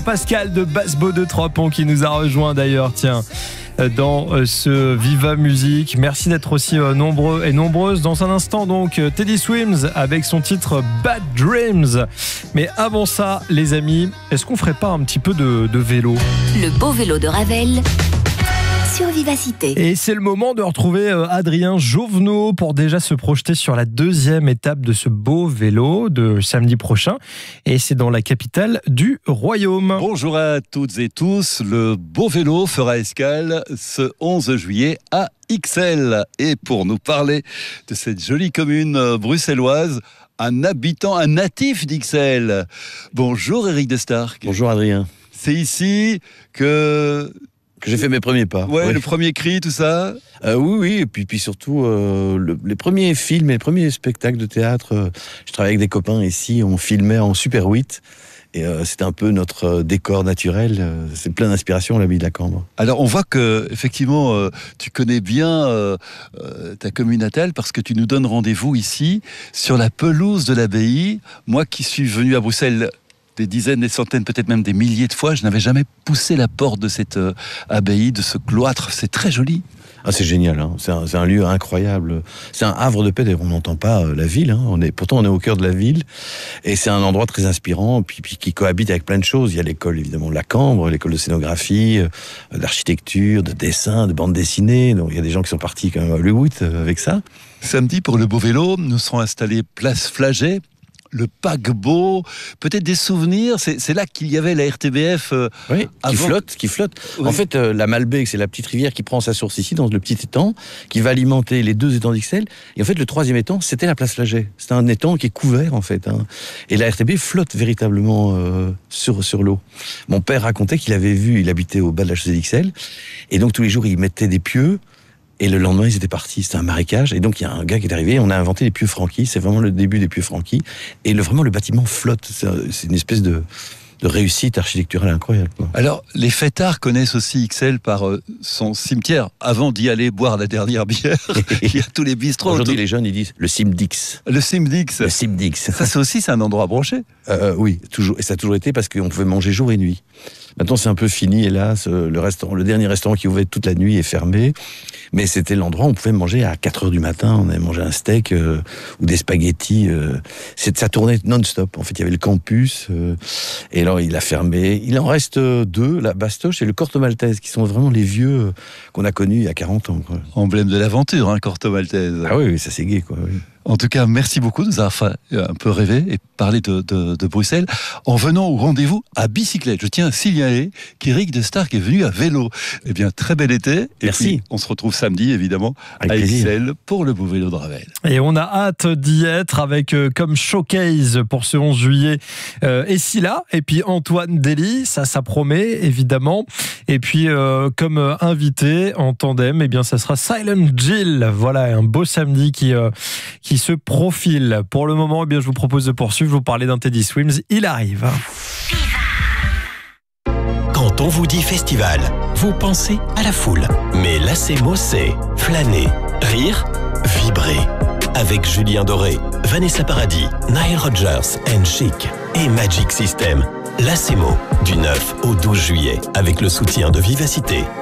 Pascal de Basbo de Trois-Ponts qui nous a rejoint d'ailleurs, tiens, dans ce Viva Musique. Merci d'être aussi nombreux et nombreuses. Dans un instant donc, Teddy Swims avec son titre Bad Dreams. Mais avant ça, les amis, est-ce qu'on ferait pas un petit peu de vélo ? Le beau vélo de Ravel sur Vivacité. Et c'est le moment de retrouver Adrien Jovenot pour déjà se projeter sur la deuxième étape de ce beau vélo de samedi prochain. Et c'est dans la capitale du Royaume. Bonjour à toutes et tous. Le beau vélo fera escale ce 11 juillet à Ixelles. Et pour nous parler de cette jolie commune bruxelloise, un natif d'Ixelles. Bonjour Eric de Starck. Bonjour Adrien. C'est ici que j'ai fait mes premiers pas. Ouais, oui. Le premier cri, tout ça. Oui, et puis surtout les premiers films et les premiers spectacles de théâtre. Je travaillais avec des copains ici, on filmait en Super 8. Et c'était un peu notre décor naturel. C'est plein d'inspiration, l'abbaye de la Cambre. Alors, on voit que effectivement, tu connais bien ta commune natale parce que tu nous donnes rendez-vous ici, sur la pelouse de l'abbaye. Moi qui suis venu à Bruxelles des dizaines, des centaines, peut-être même des milliers de fois, je n'avais jamais poussé la porte de cette abbaye, de ce cloître. C'est très joli. Ah, c'est génial, hein. C'est un lieu incroyable. C'est un havre de paix, d'ailleurs, on n'entend pas la ville. Hein. Pourtant, on est au cœur de la ville. Et c'est un endroit très inspirant, puis qui cohabite avec plein de choses. Il y a l'école, évidemment, de la Cambre, l'école de scénographie, d'architecture, de dessin, de bande dessinée. Donc, il y a des gens qui sont partis quand même à Hollywood avec ça. Samedi, pour le beau vélo, nous serons installés place Flagey. Le paquebot, peut-être des souvenirs, c'est là qu'il y avait la RTBF oui, qui flotte. Oui. En fait, la Malbec, c'est la petite rivière qui prend sa source ici, dans le petit étang, qui va alimenter les deux étangs d'Ixelles. Et en fait, le troisième étang, c'était la place Flagey. C'est un étang qui est couvert, en fait. Hein. Et la RTB flotte véritablement sur l'eau. Mon père racontait qu'il avait vu, il habitait au bas de la chaussée d'Ixelles, et donc tous les jours, il mettait des pieux. Et le lendemain, ils étaient partis. C'était un marécage. Et donc, il y a un gars qui est arrivé. On a inventé les pieux franquis. C'est vraiment le début des pieux franquis. Et vraiment, le bâtiment flotte. C'est une espèce de réussite architecturale incroyable. Alors, les fêtards connaissent aussi Ixelles par son cimetière. Avant d'y aller boire la dernière bière, il y a tous les bistrots. Aujourd'hui, les jeunes, ils disent le Simdix. Le Simdix. Le Simdix. Ça, c'est un endroit branché. Oui, toujours. Et ça a toujours été parce qu'on pouvait manger jour et nuit. Maintenant, c'est un peu fini, hélas. Le dernier restaurant qui ouvrait toute la nuit est fermé. Mais c'était l'endroit où on pouvait manger à 4h du matin. On avait mangé un steak ou des spaghettis. Ça tournait non-stop. En fait, il y avait le campus. Et alors, il a fermé. Il en reste deux, la Bastoche et le Corto Maltese, qui sont vraiment les vieux qu'on a connus il y a 40 ans. Quoi. Emblème de l'aventure, hein, Corto Maltese. Ah oui, ça c'est gai, quoi. Oui. En tout cas, merci beaucoup de nous avoir fait un peu rêver et parler de Bruxelles en venant au rendez-vous à bicyclette. Je tiens à signaler qu'Éric de Starck est venu à vélo. Eh bien, très bel été. Merci. Et puis, on se retrouve samedi, évidemment, à Ixelles pour le beau vélo de Ravel. Et on a hâte d'y être avec comme showcase pour ce 11 juillet Essila et puis Antoine Dely. Ça promet, évidemment. Et puis, comme invité en tandem, eh bien, ça sera Silent Jill. Voilà, un beau samedi qui se profile. Pour le moment, eh bien, je vous propose de poursuivre. Je vous parlais d'un Teddy Swims. Il arrive. Quand on vous dit festival, vous pensez à la foule. Mais l'ACMO, c'est flâner, rire, vibrer. Avec Julien Doré, Vanessa Paradis, Nile Rodgers and Chic et Magic System. L'ACMO, du 9 au 12 juillet, avec le soutien de Vivacité.